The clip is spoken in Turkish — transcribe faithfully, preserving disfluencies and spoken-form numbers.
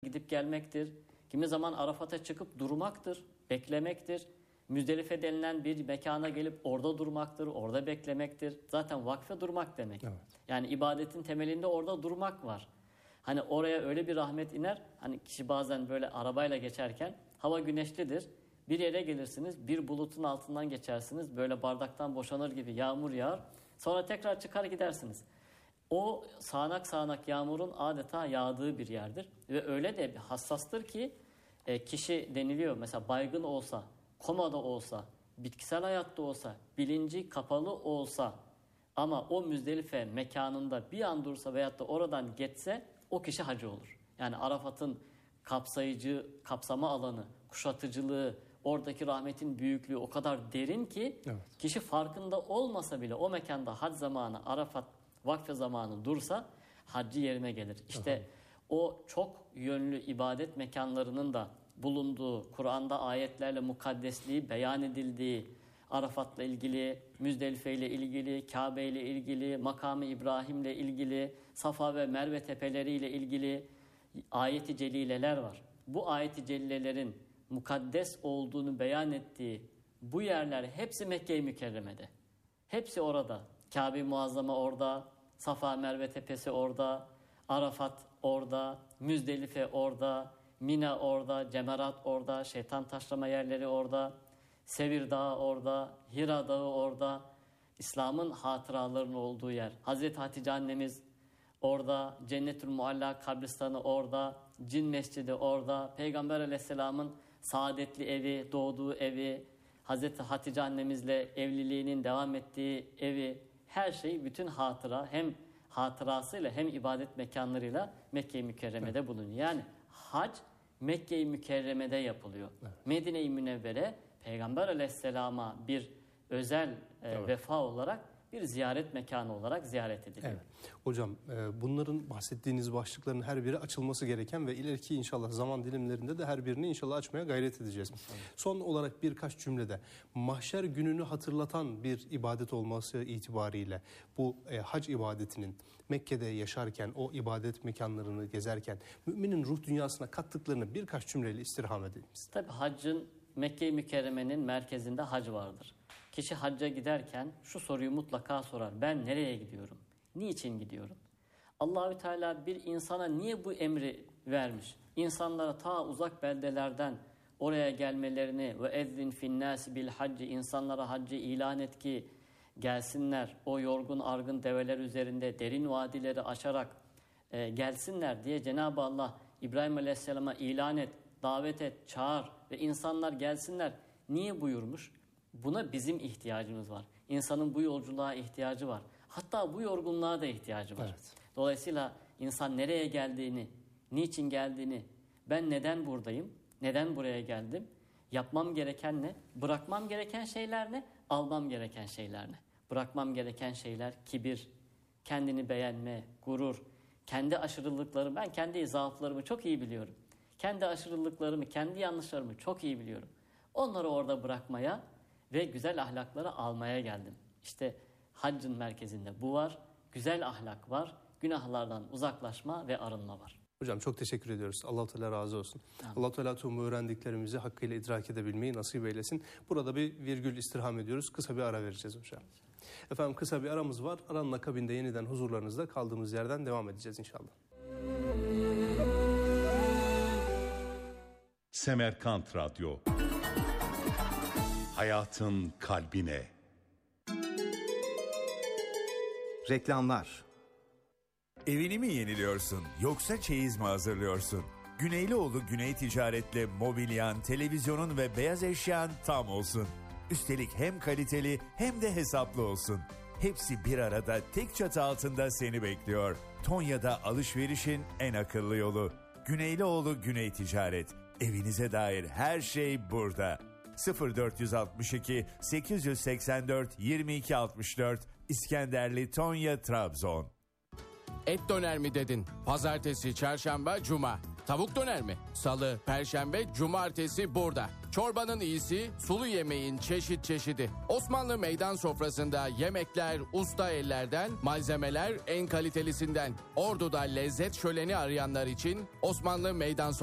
gidip gelmektir. Kimi zaman Arafat'a çıkıp durmaktır, beklemektir. Müzdelife denilen bir mekana gelip orada durmaktır, orada beklemektir. Zaten vakfe durmak demek. Evet. Yani ibadetin temelinde orada durmak var. Hani oraya öyle bir rahmet iner. Hani kişi bazen böyle arabayla geçerken hava güneşlidir. Bir yere gelirsiniz, bir bulutun altından geçersiniz. Böyle bardaktan boşanır gibi yağmur yağar. Sonra tekrar çıkar gidersiniz. O sağanak sağanak yağmurun adeta yağdığı bir yerdir. Ve öyle de hassastır ki e, kişi deniliyor. Mesela baygın olsa, komada olsa, bitkisel hayatta olsa, bilinci kapalı olsa ama o Müzdelife mekanında bir an dursa veyahut da oradan geçse o kişi hacı olur. Yani Arafat'ın kapsayıcı, kapsama alanı, kuşatıcılığı, oradaki rahmetin büyüklüğü o kadar derin ki evet. Kişi farkında olmasa bile o mekanda hac zamanı, Arafat vakfe zamanı dursa haccı yerine gelir. İşte evet. O çok yönlü ibadet mekanlarının da bulunduğu, Kur'an'da ayetlerle mukaddesliği beyan edildiği, Arafat'la ilgili, Müzdelife ile ilgili, Kabe ile ilgili, Makam-ı İbrahim'le ilgili, Safa ve Merve tepeleri ile ilgili ayet-i celileler var. Bu ayet-i celilelerin mukaddes olduğunu beyan ettiği bu yerler hepsi Mekke-i Mükerreme'de. Hepsi orada. Kabe-i Muazzama orada, Safa Merve tepesi orada, Arafat orada, Müzdelife orada, Mina orada, Cemerat orada, şeytan taşlama yerleri orada, Sevir Dağı orada, Hira Dağı orada, İslam'ın hatıralarının olduğu yer. Hazreti Hatice annemiz orada, Cennetül Mualla kabristanı orada, Cin Mescidi orada, Peygamber Aleyhisselam'ın saadetli evi, doğduğu evi, Hazreti Hatice annemizle evliliğinin devam ettiği evi, her şey bütün hatıra hem hatırasıyla hem ibadet mekanlarıyla Mekke-i Mükerreme'de evet. bulunuyor. Yani hac Mekke-i Mükerreme'de yapılıyor. Evet. Medine-i Münevvere Peygamber Aleyhisselam'a bir özel e, evet. vefa olarak bir ziyaret mekanı olarak ziyaret ediliyor. Evet. Hocam bunların bahsettiğiniz başlıkların her biri açılması gereken ve ileriki inşallah zaman dilimlerinde de her birini inşallah açmaya gayret edeceğiz. Evet. Son olarak birkaç cümlede mahşer gününü hatırlatan bir ibadet olması itibariyle bu e, hac ibadetinin Mekke'de yaşarken, o ibadet mekanlarını gezerken müminin ruh dünyasına kattıklarını birkaç cümleyle istirham edelim. Tabii haccın Mekke-i Mükerreme'nin merkezinde hac vardır. Kişi hacca giderken şu soruyu mutlaka sorar. Ben nereye gidiyorum? Niçin gidiyorum? Allahü Teala bir insana niye bu emri vermiş? İnsanlara ta uzak beldelerden oraya gelmelerini ve ezzin finnâsi bil hacci, insanlara haccı ilan et ki gelsinler o yorgun argın develer üzerinde derin vadileri aşarak e, gelsinler diye Cenab-ı Allah İbrahim Aleyhisselam'a ilan et, davet et, çağır ve insanlar gelsinler. Niye buyurmuş? Buna bizim ihtiyacımız var. İnsanın bu yolculuğa ihtiyacı var. Hatta bu yorgunluğa da ihtiyacı var. Evet. Dolayısıyla insan nereye geldiğini, niçin geldiğini, ben neden buradayım, neden buraya geldim, yapmam gereken ne, bırakmam gereken şeyler ne, almam gereken şeyler ne? Bırakmam gereken şeyler kibir, kendini beğenme, gurur, kendi aşırılıklarımı, ben kendi zaaflarımı çok iyi biliyorum. Kendi aşırılıklarımı, kendi yanlışlarımı çok iyi biliyorum. Onları orada bırakmaya ve güzel ahlakları almaya geldim. İşte haccın merkezinde bu var, güzel ahlak var, günahlardan uzaklaşma ve arınma var. Hocam çok teşekkür ediyoruz. Allah-u Teala razı olsun. Allah-u Teala tüm öğrendiklerimizi hakkıyla idrak edebilmeyi nasip eylesin. Burada bir virgül istirham ediyoruz. Kısa bir ara vereceğiz hocam. Efendim kısa bir aramız var. Aranın akabinde yeniden huzurlarınızda kaldığımız yerden devam edeceğiz inşallah. Semerkant Radyo. Hayatın kalbine. Reklamlar. Evini mi yeniliyorsun yoksa çeyiz mi hazırlıyorsun? Güneylioğlu Güney Ticaret'le mobilyan, televizyonun ve beyaz eşyan tam olsun. Üstelik hem kaliteli hem de hesaplı olsun. Hepsi bir arada tek çatı altında seni bekliyor. Tonya'da alışverişin en akıllı yolu. Güneylioğlu Güney Ticaret. Evinize dair her şey burada. sıfır dört altı iki sekiz seksen dört yirmi iki altmış dört İskenderli Tonya Trabzon. Et döner mi dedin? Pazartesi, çarşamba, cuma. Tavuk döner mi? Salı, perşembe, cumartesi burada. Çorbanın iyisi, sulu yemeğin çeşit çeşidi. Osmanlı meydan sofrasında yemekler usta ellerden, malzemeler en kalitelisinden. Ordu'da lezzet şöleni arayanlar için Osmanlı meydan